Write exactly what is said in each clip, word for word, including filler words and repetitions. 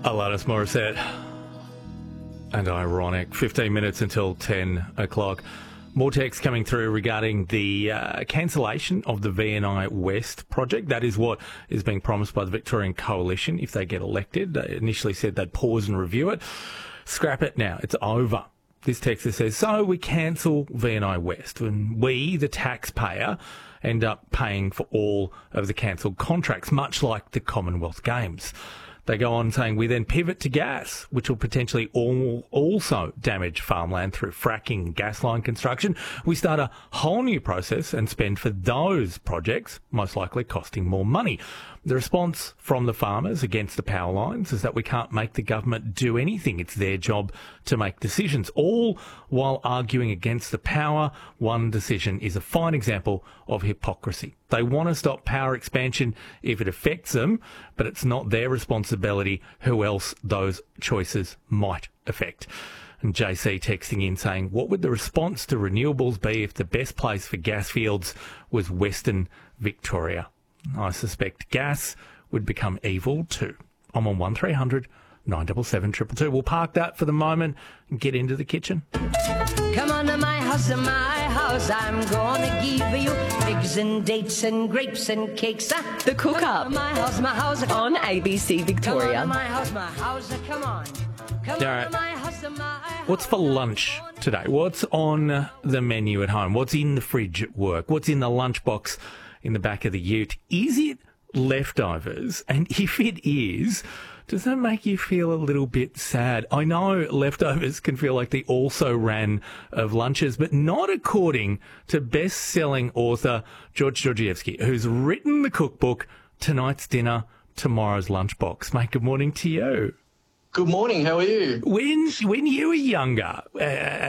Alanis Morissette. And ironic. fifteen minutes until ten o'clock. More text coming through regarding the uh, cancellation of the V N I West project. That is what is being promised by the Victorian Coalition if they get elected. They initially said they'd pause and review it. Scrap it now. It's over. This texter says, so we cancel V N I West and we, the taxpayer, end up paying for all of the cancelled contracts, much like the Commonwealth Games. They go on saying we then pivot to gas, which will potentially all, also damage farmland through fracking and gas line construction. We start a whole new process and spend for those projects, most likely costing more money. The response from the farmers against the power lines is that we can't make the government do anything. It's their job to make decisions, all while arguing against the power. One decision is a fine example of hypocrisy. They want to stop power expansion if it affects them, but it's not their responsibility who else those choices might affect. And J C texting in saying, what would the response to renewables be if the best place for gas fields was Western Victoria? I suspect gas would become evil too. I'm on one three hundred nine seven seven two two two. We'll park that for the moment and get into the kitchen. Come on to my house, in my house, I'm gonna give you figs and dates and grapes and cakes. The Cook Up my house, my house, on A B C Victoria. Come on to my house, my house, come on. Come All right. on to my house, my house. What's for lunch today? What's on the menu at home? What's in the fridge at work? What's in the lunchbox in the back of the ute? Is it leftovers? And if it is, does that make you feel a little bit sad? I know leftovers can feel like the also-ran of lunches, but not according to best-selling author George Georgievsky, who's written the cookbook, Tonight's Dinner, Tomorrow's Lunchbox. Mate, good morning to you. Good morning. How are you? When when you were younger uh,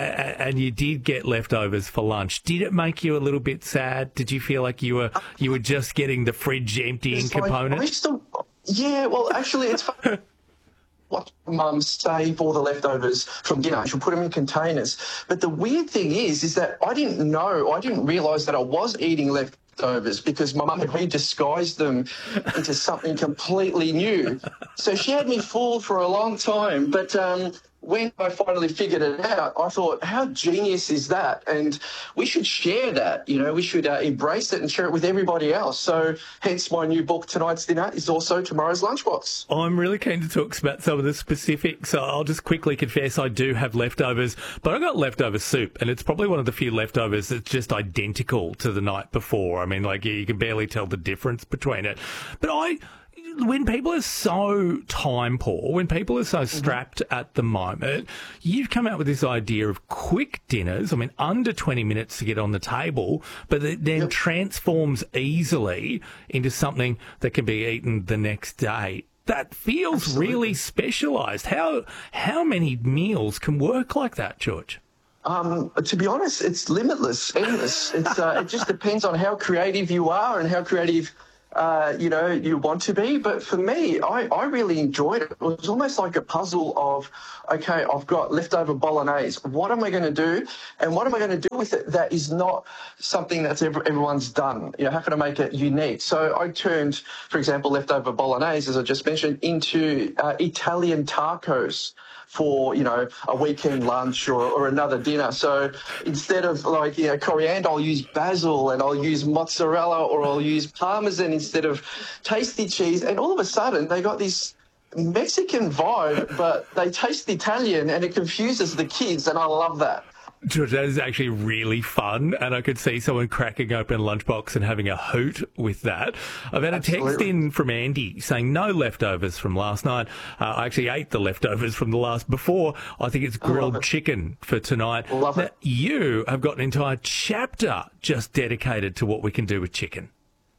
and you did get leftovers for lunch, did it make you a little bit sad? Did you feel like you were you were just getting the fridge emptying It's like, component? I used to, yeah, well, actually, it's fun. What Mum save all the leftovers from dinner. She'll put them in containers. But the weird thing is, is that I didn't know, I didn't realise that I was eating leftovers because my mum had redisguised them into something completely new. So she had me fooled for a long time. But um, when I finally figured it out, I thought, how genius is that? And we should share that, you know, we should uh, embrace it and share it with everybody else. So hence my new book, Tonight's Dinner, is also Tomorrow's Lunchbox. I'm really keen to talk about some of the specifics. So I'll just quickly confess I do have leftovers, but I got leftover soup, and it's probably one of the few leftovers that's just identical to the night before. I mean, like, you can barely tell the difference between it. But I... When people are so time poor, when people are so strapped at the moment, you've come out with this idea of quick dinners, I mean, under twenty minutes to get on the table, but it then yep. transforms easily into something that can be eaten the next day. That feels Absolutely. really specialised. How, how many meals can work like that, George? Um, to be honest, it's limitless, endless. It's, uh, it just depends on how creative you are and how creative Uh, you know, you want to be. But for me, I, I really enjoyed it. It was almost like a puzzle of, okay, I've got leftover bolognese. What am I going to do? And what am I going to do with it that is not something that's ever, everyone's done? You know, how can I make it unique? So I turned, for example, leftover bolognese, as I just mentioned, into uh, Italian tacos for, you know, a weekend lunch or, or another dinner. So instead of, like, you know, coriander, I'll use basil and I'll use mozzarella or I'll use parmesan instead of tasty cheese. And all of a sudden they got this Mexican vibe, but they taste Italian, and it confuses the kids, and I love that. George, that is actually really fun, and I could see someone cracking open a lunchbox and having a hoot with that. I've had a Absolutely. text in from Andy saying no leftovers from last night. Uh, I actually ate the leftovers from the last before. I think it's grilled chicken for tonight. Love now, it. You have got an entire chapter just dedicated to what we can do with chicken.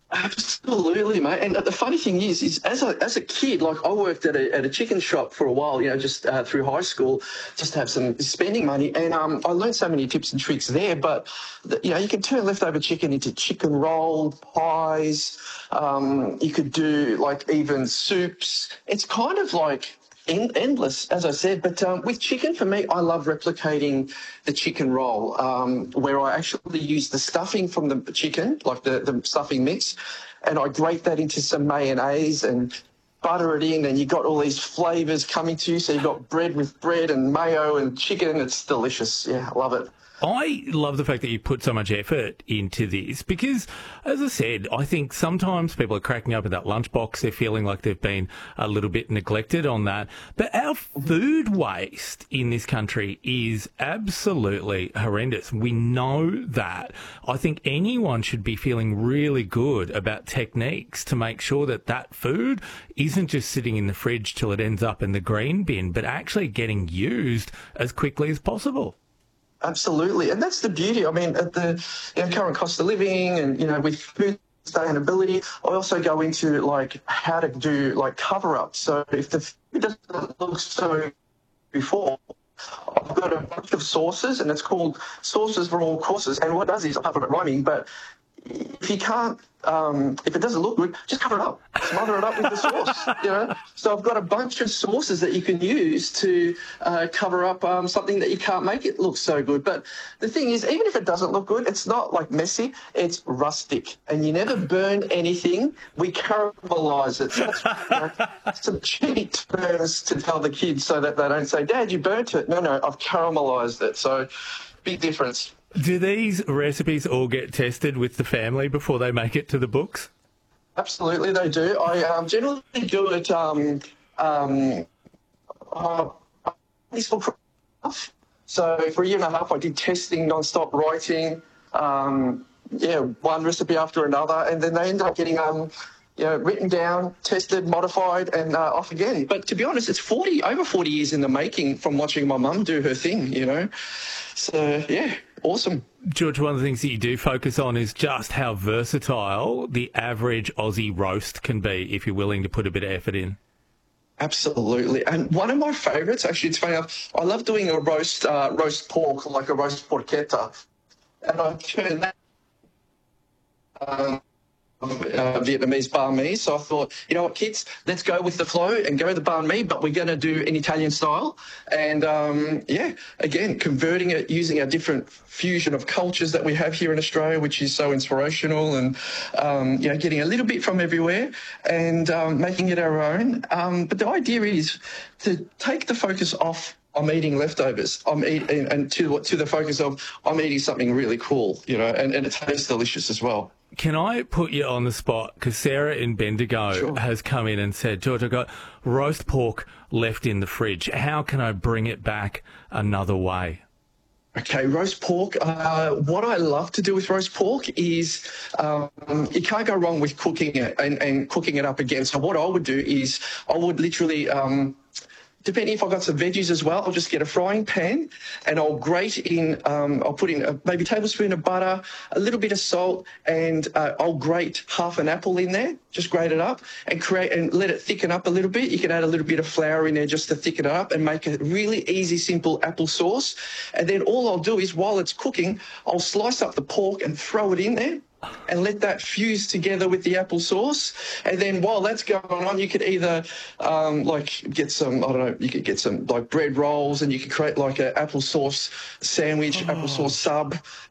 Absolutely, mate. And the funny thing is, is as a as a kid, like, I worked at a at a chicken shop for a while, you know, just uh, through high school, just to have some spending money, and um, I learned so many tips and tricks there. But the, you know, you can turn leftover chicken into chicken roll pies. Um, you could do, like, even soups. It's kind of like end, endless, as I said. But um, with chicken, for me, I love replicating the chicken roll, um, where I actually use the stuffing from the chicken, like the, the stuffing mix, and I grate that into some mayonnaise and butter it in, and you got all these flavours coming to you. So you've got bread with bread and mayo and chicken. It's delicious. Yeah, I love it. I love the fact that you put so much effort into this because, as I said, I think sometimes people are cracking up at that lunchbox. They're feeling like they've been a little bit neglected on that. But our food waste in this country is absolutely horrendous. We know that. I think anyone should be feeling really good about techniques to make sure that that food isn't just sitting in the fridge till it ends up in the green bin, but actually getting used as quickly as possible. Absolutely. And that's the beauty. I mean, at the you know, current cost of living and, you know, with food sustainability, I also go into, like, how to do, like, cover-ups. So if the food doesn't look so before, I've got a bunch of sauces, and it's called Sauces for All Courses. And what it does is, apart from it rhyming, but if you can't, um, if it doesn't look good, just cover it up, smother it up with the sauce, you know. So I've got a bunch of sauces that you can use to uh, cover up um, something that you can't make it look so good. But the thing is, even if it doesn't look good, it's not like messy, it's rustic. And you never burn anything, we caramelise it. So that's, you know, some cheap terms to tell the kids so that they don't say, Dad, you burnt it. No, no, I've caramelised it. So big difference. Do these recipes all get tested with the family before they make it to the books? Absolutely, they do. I um, generally do it. Um, um, uh, so for a year and a half, I did testing, non-stop writing. Um, yeah, one recipe after another, and then they end up getting um, you know, written down, tested, modified, and uh, off again. But to be honest, it's forty over forty years in the making from watching my mum do her thing. You know, so yeah. Awesome. George, one of the things that you do focus on is just how versatile the average Aussie roast can be if you're willing to put a bit of effort in. Absolutely. And one of my favourites, actually, it's funny, I love doing a roast uh, roast pork, like a roast porchetta. And I turn that um, uh, Vietnamese banh mi. So I thought, you know what, kids, let's go with the flow and go the banh mi, but we're going to do an Italian style. And, um, yeah, again, converting it, using our different fusion of cultures that we have here in Australia, which is so inspirational, and, um, you know, getting a little bit from everywhere and um, making it our own. Um, but the idea is to take the focus off I'm eating leftovers. I'm eating, and to to the focus of I'm eating something really cool, you know, and, and it tastes delicious as well. Can I put you on the spot? Because Sarah in Bendigo Sure. has come in and said, George, I've got roast pork left in the fridge. How can I bring it back another way? Okay, roast pork. Uh, what I love to do with roast pork is um, you can't go wrong with cooking it and, and cooking it up again. So what I would do is I would literally... Um, Depending if I've got some veggies as well, I'll just get a frying pan and I'll grate in, um, I'll put in a, maybe a tablespoon of butter, a little bit of salt, and uh, I'll grate half an apple in there, just grate it up and create and let it thicken up a little bit. You can add a little bit of flour in there just to thicken it up and make a really easy, simple apple sauce. And then all I'll do is while it's cooking, I'll slice up the pork and throw it in there and let that fuse together with the apple sauce. And then while that's going on, you could either um, like get some, I don't know, you could get some like bread rolls and you could create like an apple sauce sandwich, oh. apple sauce sub.